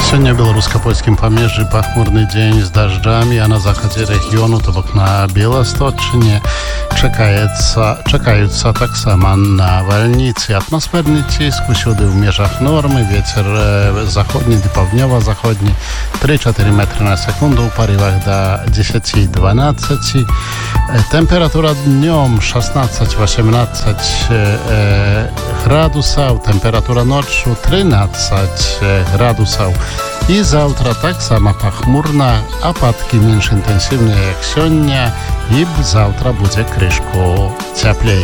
Сегодня в белорусско-польским помежье похмурный день с дождями, а на заходе региону, то бок на Белосточине, чекаются так само навальницы. Атмосферный тиск усюди в межах нормы, ветер заходний до півдньово-заходний 3-4 метри на секунду, в порывах до 10-12. Температура днем 16-18 градусов, температура ночью 13 градусов. И завтра так само похмурно, опадки меньше интенсивные, как сегодня, и завтра будет крышку теплее.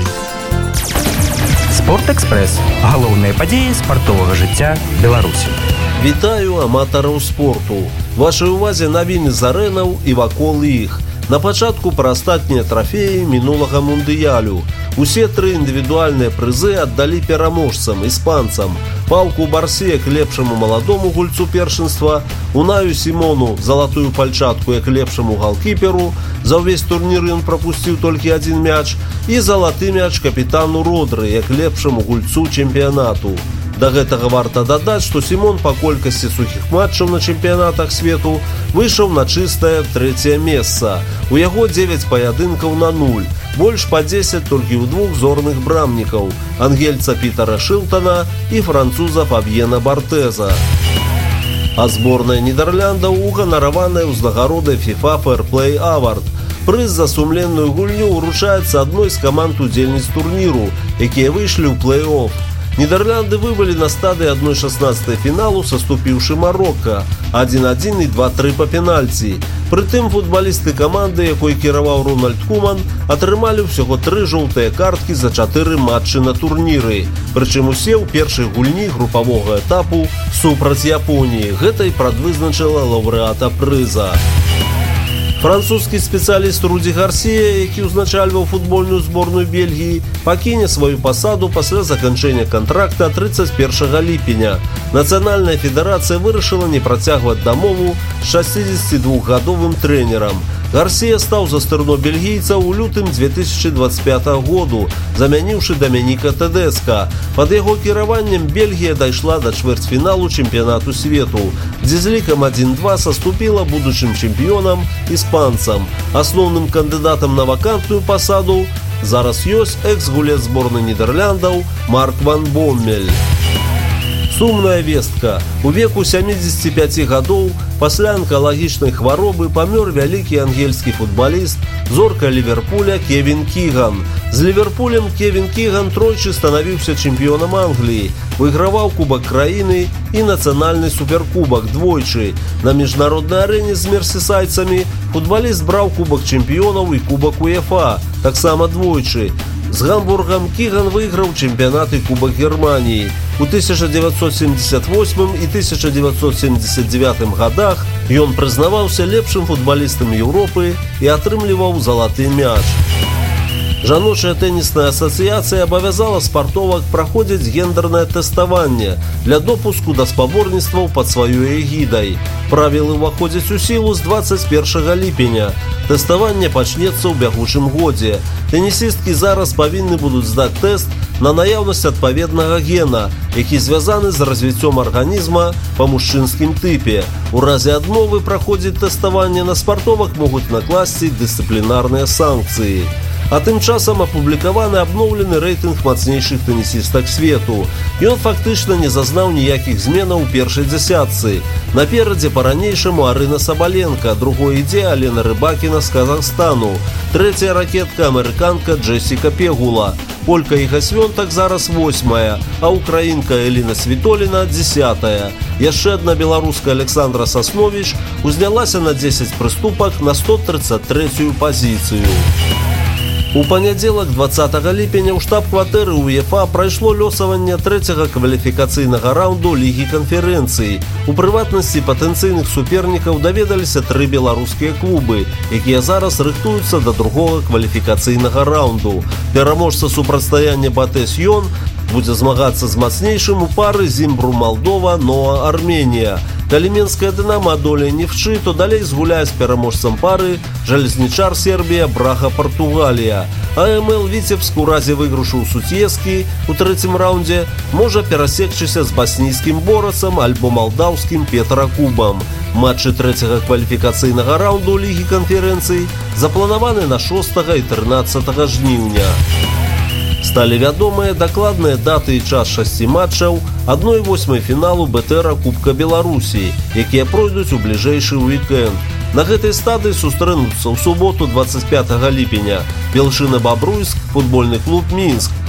Спортэкспрэс. Галоўныя падзеі спартовага жыцця Беларусі. Вітаю аматараў спорту. Вашай увазе навіны з арэнаў і вакол іх. На пачатку пра астатнія трафеі мінулага мундыялю. Усе тры індывідуальныя прызы аддалі пераможцам, іспанцам. Паўку Барсе к лепшаму маладому гульцу першынства, Унаю Сімону залатую пальчатку як лепшаму галкіперу, за ўвесь турнір ён прапусціў толькі адзін мяч, і залаты мяч капітану Родры як лепшаму гульцу чэмпіянату. Да гэтага варта дадаць, што Сімон па колькасці сухіх матчаў на чэмпіянатах свету выйшаў на чыстае трэцяе месца. У яго 9 паядынкаў на 0, больш па 10 толькі ў двух зорных брамнікаў – ангельца Пітера Шылтана і француза Фабьена Бартеза. А зборная Нідэрляндаў уганараваная ўзнагародай FIFA Fair Play Award. Прыз за сумленную гульню ўручаецца адной з каманд удзельніц турніру, якія выйшлі ў плэй-офф. Нідерланды выбылі на стадыі 1/16 фіналу, саступіўшы Марокко 1-1 і 2-3 па пенальці. Прытым футбалісты каманды, якой кіраваў Рональд Куман, атрымалі ўсяго 3 жоўтыя карткі за 4 матчы на турніры. Прычым усе ў першай гульні групавога этапу супраць Японіі. Гэта і прадвызначыла лаўрэата прыза. Французскі спецыяліст Руді Гарсія, які ўзначальваў футбольную зборную Бельгіі, пакіне сваю пасаду пасля заканчэння кантракта 31 ліпеня. Нацыянальная федэрацыя вырашыла не працягваць дамову з 62-гадовым трэнерам. Гарсія стаў за стырно бельгійца ў лютым 2025 году, замяніўшы Дамініка Тэдэска. Пад яго кіраваннем Бельгія дайшла да чвэрцьфіналу чэмпіянату свету, дзе з лікам 1-2 саступіла будучым чэмпіёнам іспанцам. Асноўным кандыдатам на вакантную пасаду зараз ёсць экс-гулец зборнай Нідэрляндаў Марк ван Боммель. Сумная вестка. У веку 75 гадоў пасля анкалагічнай хваробы памёр вялікі ангельскі футбаліст, зорка Ліверпуля Кевін Кіган. З Ліверпулем Кевін Кіган тройчы станавіўся чэмпіёнам Англіі, выйграваў кубак краіны і нацыянальны суперкубак двойчы. На міжнароднай арэне з мерсісайдцамі футбаліст браў кубак чэмпіёнаў і кубак УЕФА, таксама двойчы. З Гамбургам Кіган выйграў чэмпіянат і кубак Германіі. У 1978 і 1979 годах ён прызнаваўся лепшым футбалістам Еўропы і атрымліваў залаты мяч. Жаночая тэнісная асацыяцыя абавязала спартовак праходзіць гендернае тэставанне для допуску да спаборніцтваў пад сваёй эгідай. Правілы ўваходзяць у сілу з 21 ліпеня. Тэставанне пачнецца ў бягучым годзе. Тэнісісткі зараз павінны будуць здаць тэст на наяўнасць адпаведнага гена, які звязаны з развіццём арганізма па мужчынскім тыпе. У разе адмовы праходзіць тэставанне на спартовак могуць накласці дысцыплінарныя санкцыі. А тым часам апублікаваны абноўлены рэйтынг мацнейшых тэнісістак свету. Ён фактычна не зазнаў ніякіх зменаў у першай дзясятцы. Наперадзе па-ранейшаму Арына Сабаленка, другой ідзе Алена Рыбакіна з Казахстану, трэцяя ракетка амерыканка Джесіка Пегула. Полька Іга Свёнтак зараз 8-я, а украінка Эліна Світоліна 10-я. Яшчэ адна беларуска Александра Сасновіч узнялася на 10 прыступак на 133-ю пазіцыю. У панядзелак 20 ліпеня ў штаб-кватэры УЕФА прайшло лёсаванне трэцяга кваліфікацыйнага раунду Лігі канферэнцыі. У прыватнасці патэнцыйных супернікаў даведаліся 3 беларускія клубы, якія зараз рыхтуюцца да другога кваліфікацыйнага раунду. Пераможца супрацьстаяння Батэс-Ён будзе змагацца з мацнейшым у пары Зімбру Малдова, Ноа Арменія. Калі менская «Дынамо» адолее Нефчы, то далей згуляе з пераможцам пары «Жалезнічар» Сербія, Брага Партугалія. АМЛ Віцебск у разе выйгрышу ў Суцескі у трэцім раўндзе можа перасекчыся з баснійскім Борацам альбо малдаўскім Петракубам. Матчы трэцяга кваліфікацыйнага раунду Лігі канферэнцый запланаваны на 6 і 13 жніўня. Сталі вядомыя дакладныя даты і час 6 матчаў 1/8 фіналу БТР Кубка Беларусі, якія пройдуць у бліжэйшы уікенд. На гэтай стадыі сустрэнуцца ў суботу 25 ліпеня Белшына-Бабруйск, футбольны клуб Мінск